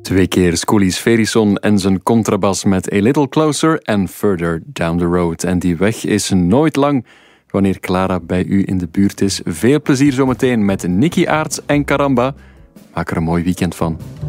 2 keer Schoolies Ferison en zijn contrabas met A Little Closer en Further Down the Road. En die weg is nooit lang wanneer Clara bij u in de buurt is. Veel plezier zometeen met Nicky Aarts en Caramba. Maak er een mooi weekend van.